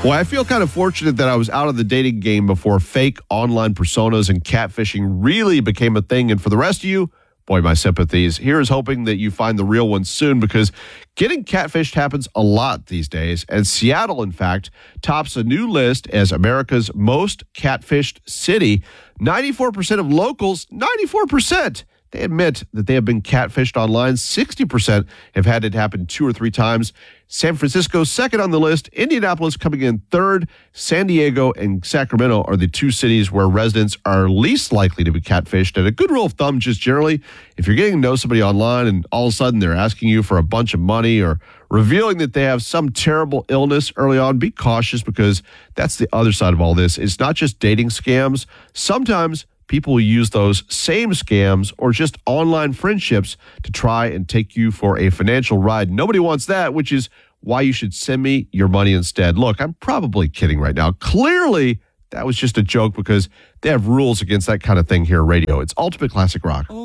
Well, I feel kind of fortunate that I was out of the dating game before fake online personas and catfishing really became a thing. And for the rest of you, boy, my sympathies. Here is hoping that you find the real one soon, because getting catfished happens a lot these days. And Seattle, in fact, tops a new list as America's most catfished city. 94% of locals, 94%. They admit that they have been catfished online. 60% have had it happen 2 or 3 times. San Francisco, second on the list. Indianapolis coming in third. San Diego and Sacramento are the 2 cities where residents are least likely to be catfished. And a good rule of thumb, just generally, if you're getting to know somebody online and all of a sudden they're asking you for a bunch of money or revealing that they have some terrible illness early on, be cautious, because that's the other side of all this. It's not just dating scams. Sometimes people use those same scams or just online friendships to try and take you for a financial ride. Nobody wants that, which is why you should send me your money instead. Look, I'm probably kidding right now. Clearly, that was just a joke, because they have rules against that kind of thing here at radio. It's Ultimate Classic Rock.